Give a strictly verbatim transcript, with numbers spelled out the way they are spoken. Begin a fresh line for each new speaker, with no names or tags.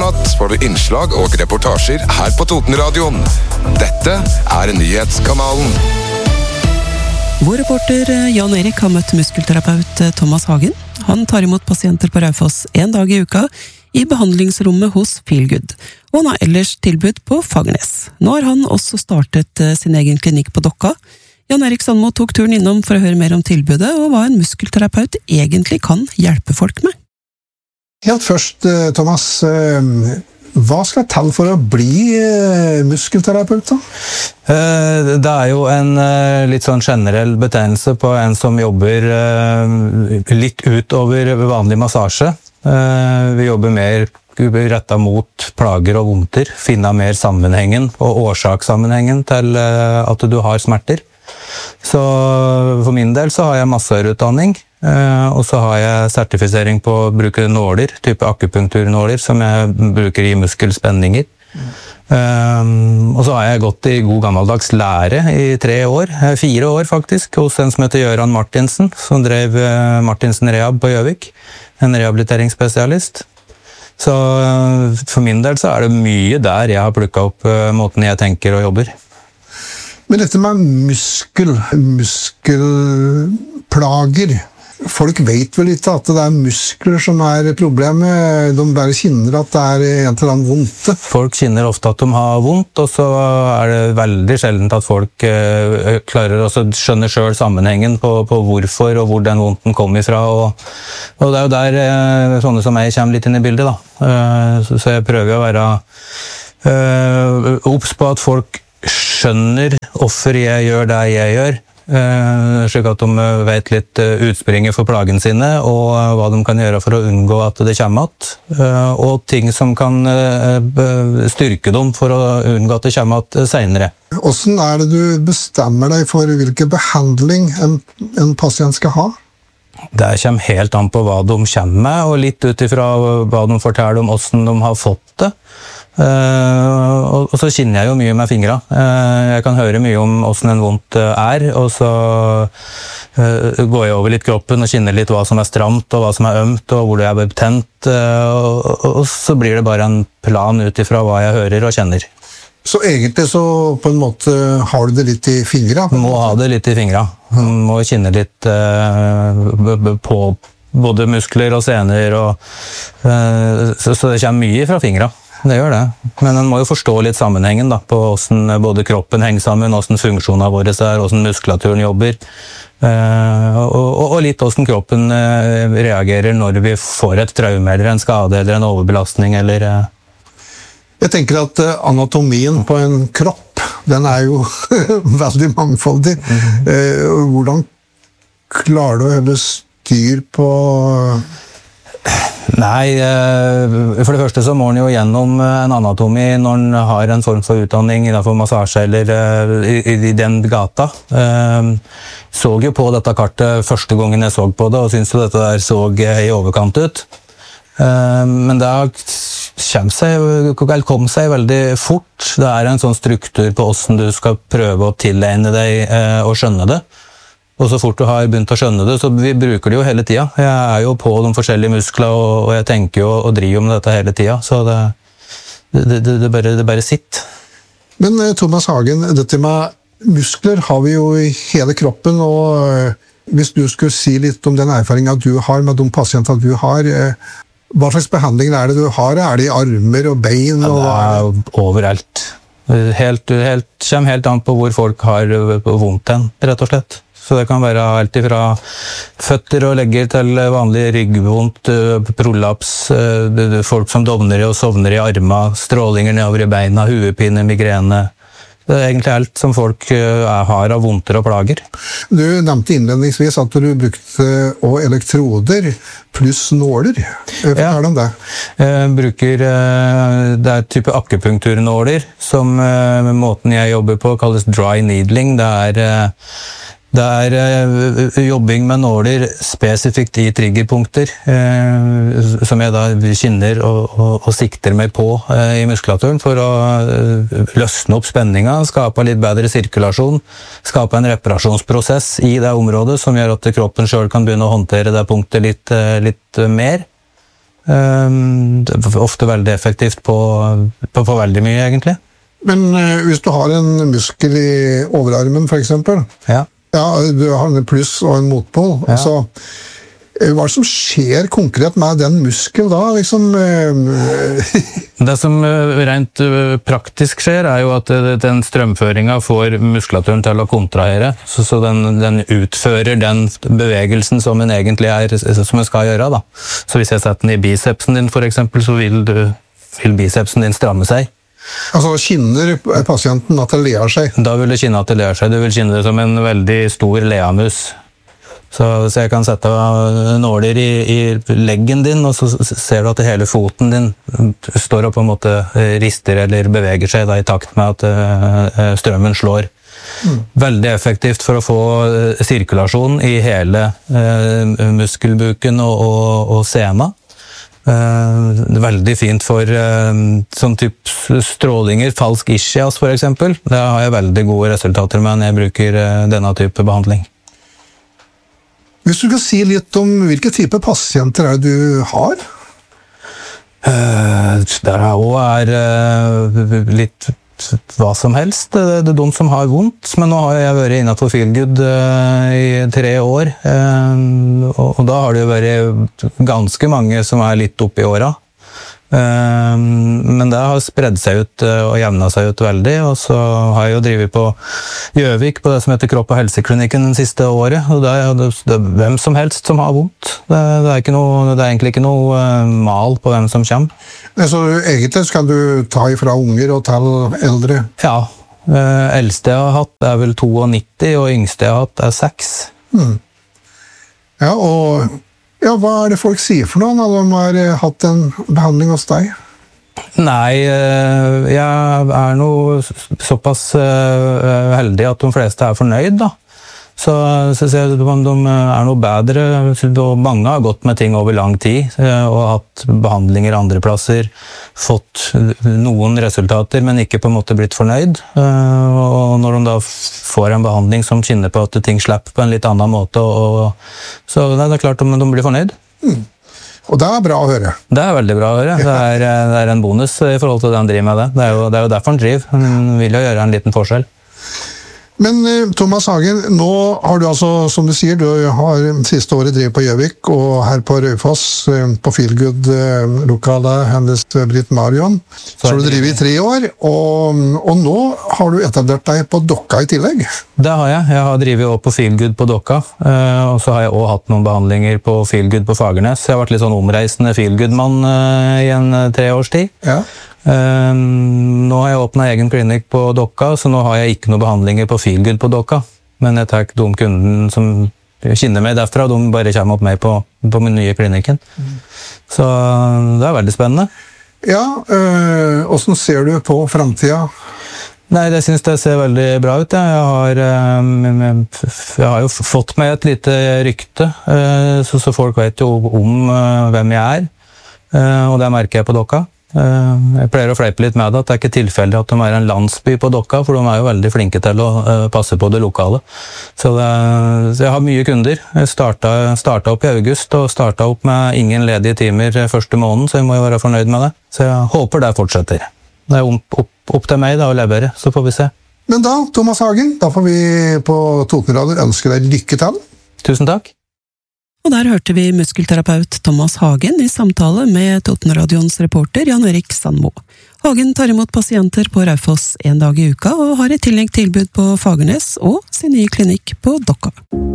natt får du innslag og reportasjer her på Totenradioen. Dette er Nyhetskanalen.
Vår reporter Jan Erik har møtt muskelterapeut Thomas Hagen. Han tar imot pasienter på Raufoss en dag i uka i behandlingsrommet hos Feelgood, og han har ellers tilbud på Fagernes. Nå har han også startet sin egen klinikk på Dokka. Jan Erik Sandmo tok turen innom for å høre mer om tilbudet, og hva en muskelterapeut egentlig kan hjelpe folk med.
Helt først, Thomas, hva skal til for å bli muskelterapeut da?
Det er jo en litt sånn generell betegnelse på en som jobber litt utover vanlig massasje. Vi jobber mer rettet mot plager og vondter, finne mer sammenhengen og årsakssammenhengen til at du har smerter. Så for min del så har jeg masseutdanning, og så har jeg sertifisering på å bruke nåler, type akupunkturnåler, som jeg bruker i muskelspenninger. Mm. Um, og så har jeg gått i god gammeldags lære i tre år, fire år faktisk, hos en som heter Jøran Martinsen, som drev Martinsen Rehab på Gjøvik, en rehabiliteringsspesialist. Så for min del så er det mye der jeg har plukket opp måten jeg tenker og jobber.
Men dette med muskel, muskelplager, folk vet vel ikke at det er muskler som er problemet, de bare kjenner at det er en eller annen vondt.
Folk kjenner ofte at de har vondt, og så er det veldig sjeldent at folk uh, klarer å skjønne selv sammenhengen på, på hvorfor og hvor den vondten kom ifra, og, og det er jo der uh, sånne som jeg kommer litt inn i bildet da. Uh, så, så jeg prøver å være uh, obs på at folk skjønner hvorfor jeg gjør det jeg gjør, uh, slik at de vet litt utspringet for plagen sine, og uh, hva de kan gjøre for å unngå at det kommer att, uh, og ting som kan uh, styrke dem for å unngå at det kommer att senere.
Hvordan er det du bestemmer deg for hvilken behandling en, en pasient skal ha?
Det kommer helt an på hva de kommer med, og litt utifra hva de forteller om hvordan de har fått det. Uh, og, og så kjenner jeg jo mye med fingra. Uh, jeg kan høre mye om hvordan en vondt er, og så uh, går jeg over litt kroppen og kjenner litt hva som er stramt, og hva som er ømt, og hvor det er betent, uh, og, og, og så blir det bare en plan utifra hva jeg hører og kjenner.
Så egentlig så på en måte har du det litt i fingra?
Må ha det litt i fingra. Må kjenne litt uh, på både muskler og sener, og, uh, så, så det kommer mye fra fingra. Det gjør det, men en må jo forstå litt sammenhengen da, på hvordan både kroppen henger sammen, hvordan funksjonene våre er, hvordan muskulaturen jobber, uh, og, og litt hvordan kroppen uh, reagerer når vi får et traume, eller en skade, eller en overbelastning, eller... Uh.
Jeg tenker at uh, anatomien på en kropp, den er jo veldig mangfoldig. Mm-hmm. uh, hvordan klarer du å holde styr på...
Nei, for det første så må han jo gjennom en anatomi når han har en form for utdanning innenfor massasje eller i, i den gata. Så jo på dette kartet første gangen jeg så på det, og syntes jo dette der så i overkant ut. Men det kom seg, kom seg veldig fort. Det er en sånn struktur på hvordan du skal prøve å tilegne deg og skjønne det. Og så fort du har begynt å skjønne det, så vi bruker det jo hele tida. Jeg er jo på de forskjellige muskler, og jeg tenker jo og driver med dette hele tida, så det, det, det, det, bare, det bare sitter.
Men Thomas Hagen, dette med muskler har vi jo i hele kroppen, og hvis du skulle si litt om den erfaringen du har med de pasientene du har, hva slags behandling er det du har? Er det i armer og bein?
Ja, det er jo overalt. Helt, helt, kommer helt an på hvor folk har vondt hen, rett og slett. Så det kan være alt fra føtter og legger til vanlig ryggvondt, prolaps, folk som dovner og sovner i armer, strålinger nedover i beina, huepine, migrene. Det er egentlig alt som folk har av vondter og plager.
Du nevnte innledningsvis at du brukte også elektroder pluss nåler. Fortell om det.
Jeg bruker, det er type akupunkturnåler, som måten jeg jobber på kalles dry needling. Det er Det er uh, jobbing med nåler spesifikt i triggerpunkter, uh, som jeg da kjenner og, og, og sikter meg på uh, i muskulaturen for å uh, løsne opp spenninga, skape litt bedre sirkulasjon, skape en reparasjonsprosess i det området som gjør at kroppen selv kan begynne å håndtere det punktet litt, uh, litt uh, mer. Det er ofte veldig effektivt på, på, på veldig mye, egentlig.
Men uh, hvis du har en muskel i overarmen, for eksempel,
ja.
Ja, du har en pluss og en motpol,
ja.
Så hva er det som skjer konkret med den muskel da? Liksom, uh,
det som rent praktisk skjer, er jo at den strømføringen får muskulaturen til å kontrahere, så, så den, den utfører den bevegelsen som den egentlig er, som den skal gjøre. Da. Så hvis jeg setter den i bicepsen din, for eksempel, så vil, du, vil bicepsen din stramme seg.
Altså kjenner pasienten at det ler seg?
Da vil det kjenne at det ler seg. Du vil kjenne det som en veldig stor leamus. Så, så jeg kan sette nåler i, i leggen din, og så ser du at hele foten din står og på en måte rister eller beveger seg da, i takt med at uh, strømmen slår. Mm. Veldig effektivt for å få uh, sirkulasjon i hele uh, muskelbuken og, og, og sena. Uh, veldig fint for uh, sånn type strålinger, falsk ischias for eksempel. Det har jeg veldig gode resultater med når jeg bruker uh, denne type behandling.
Hvis du kan si litt om hvilke type pasienter er det du har?
Uh, der er uh, litt hva som helst. Det, det er de som har vondt, men nå har jeg vært innenfor Feelgood uh, i tre år, uh, og, og da har det jo vært ganske mange som er litt oppe i åra. Uh, men det har spredd seg ut uh, og jevnet seg ut veldig, og så har jeg jo drivet på Gjøvik på det som heter Kropp- og helseklinikken den siste året, og det er, det, det er hvem som helst som har vondt. Det, det, er, ikke noe, det er egentlig ikke noe uh, mal på hvem som kommer.
Så egentlig skal du ta ifra unger og til eldre?
Ja, uh, eldste jeg har hatt er vel nittito, og yngste jeg har hatt er seks.
Hmm. Ja, og ja, hva er det folk sier for noe når de har hatt en behandling hos deg?
Nei, jeg er nå såpass heldig at de fleste er fornøyd, da. Så, så ser jeg om de er noe bedre, og mange har gått med ting over lang tid, og hatt behandlinger andre plasser, fått noen resultater, men ikke på en måte blitt fornøyd. Og når de da får en behandling som kjenner på at ting slipper på en litt annen måte, og, så det er klart om de blir fornøyd.
Mm. Og det er bra å høre.
Det er veldig bra å høre. Det er, det er en bonus i forhold til det han driver med det. Det er jo, det er jo derfor han driver. Han vil jo gjøre en liten forskjell.
Men Thomas Hagen, nå har du altså, som du sier, du har siste året drevet på Gjøvik, og her på Raufoss, på Feelgood-lokalet hennes Britt Marion, så har du drevet i tre år, og, og nå har du etablert deg på Dokka i tillegg.
Det har jeg. Jeg har drevet også på Feelgood på Dokka, og så har jeg også hatt noen behandlinger på Feelgood på Fagernes. Jeg har vært litt sånn omreisende Feelgood-mann i en tre års tid. Ja. Uh, nå har jeg åpnet egen klinikk på Dokka, så nå har jeg ikke noen behandlinger på Feelgood på Dokka. Men jeg tar ikke de kunden som kjenner meg derfra, de bare kommer opp meg på, på min nye klinikken. Mm. Så det er veldig spennende.
Ja, øh, hvordan ser du på fremtiden?
Nei, det synes jeg ser veldig bra ut. Jeg har, jeg har jo fått meg et lite rykte, så, så folk vet jo om hvem jeg er, og det merker jeg på Dokka. Jeg pleier å fleipe litt med det, at det er ikke tilfeldig at de er en landsby på Dokka, for de er jo veldig flinke til å passe på det lokale. Så, det, så jeg har mye kunder. Jeg startet, startet opp i august, og startet opp med ingen ledige timer første måneden, så jeg må jo være fornøyd med det. Så jeg håper det fortsetter. Det er opp, opp, opp til meg da å levere, så får vi se.
Men da, Thomas Hagen, da får vi på Totenradio ønske deg lykke til.
Tusen takk.
Og der hørte vi muskelterapeut Thomas Hagen i samtale med Totenradions reporter Jan Erik Sandmo. Hagen tar imot pasienter på Raufoss en dag i uka, og har i tillegg tilbud på Fagernes og sin nye klinikk på Dokka.